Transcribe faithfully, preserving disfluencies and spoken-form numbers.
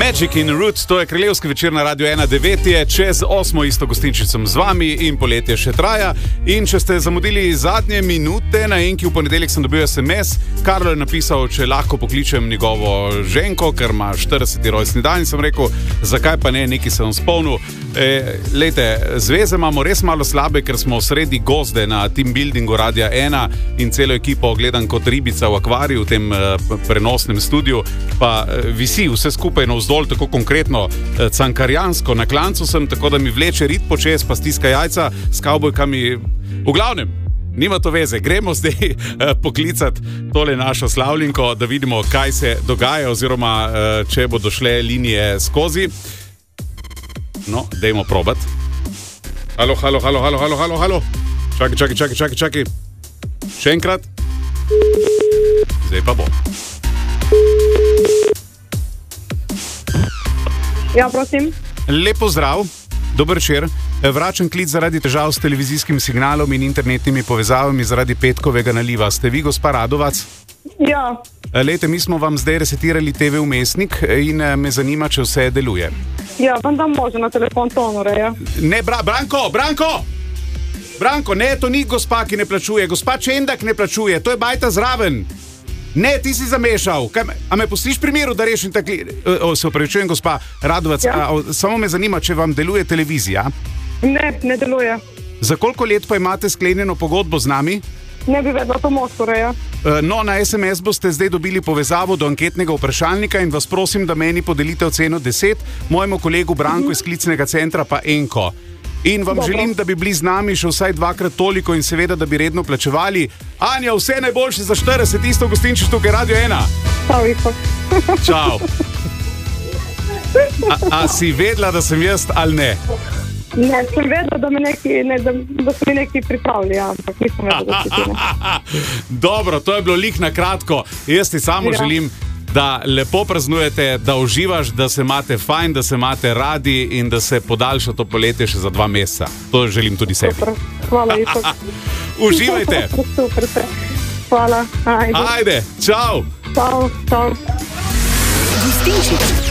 Magic in Roots, to je kraljevski večer na Radio ena, devet je, čez osmo isto gostinčicom z vami in poletje še traja. In če ste zamudili zadnje minute, na enki v ponedeljek sem dobil es em es, Karlo je napisal, če lahko pokličem njegovo ženko, ker ima štirideseti rojstni dan, in sem rekel, zakaj pa ne, nekaj sem spomnil. E, lejte, zveze imamo res malo slabe, ker smo sredi gozde na team buildingu Radia ena in celo ekipo gledam kot ribica v akvariju v tem uh, prenosnem studiu, pa uh, visi vse skupaj navzdol, tako konkretno uh, cankarjansko na klancu sem, tako da mi vleče rit počez, pa stiska jajca s kavbojkami. V glavnem, nima to veze, gremo zdaj uh, poklicati tole našo slavljenko, da vidimo, kaj se dogaja oziroma uh, če bodo šle linije skozi. No, dajmo probat. Halo, halo, halo, halo, halo, halo, halo. Čakaj, čakaj, čakaj, čakaj, čakaj. Še enkrat. Zdaj pa bo. Ja, prosim. Lep pozdrav, dober večer. Vračam klic zaradi težav s televizijskim signalom in internetnimi povezavami zaradi petkovega naliva. Ste vi gospa Radovac? Ja. Lejte, mi smo vam zdaj resetirali te ve vmesnik in me zanima, če vse deluje. Ja, vendar može na telefon tonore, ja. Ne, bra, Branko, Branko! Branko, ne, to ni gospa, ki ne plačuje. Gospa Čendak ne plačuje, to je bajta zraven. Ne, ti si zamešal. Kaj, a me posliš pri miru, da rešim takli... O, se opravičujem, gospa Radovac, Ja. a, o, samo me zanima, če vam deluje televizija. Ne, ne deluje. Za koliko let pa imate sklenjeno pogodbo z nami? Ne bi vedela to mostore, ja. E, No, na es em es boste zdaj dobili povezavo do anketnega vprašalnika in vas prosim, da meni podelite oceno deset, mojemu kolegu Branku iz klicnega centra pa enko. In vam Dobro. želim, da bi bili z nami še vsaj dvakrat toliko in seveda, da bi redno plačevali. Anja, vse najboljše za štirideset, isto gostinčiš tukaj Radio ena. Prav isto. Čau. A, a si vedela, da sem jaz ali ne? Ne, sem vedela, da, me neki, ne, da, da so mi neki pripravili, ja, ampak nisem vedela, da si ti ne. Dobro, to je bilo lik na kratko. Jaz ti samo Ja. želim, da lepo praznujete, da uživaš, da se imate fajn, da se imate radi in da se podaljša to poletje še za dva meseca. To želim tudi sebi. Super. Hvala, isto. Uživajte. Super, super. Hvala. Ajde. Ajde, čau. Čau, čau. Gostinčič.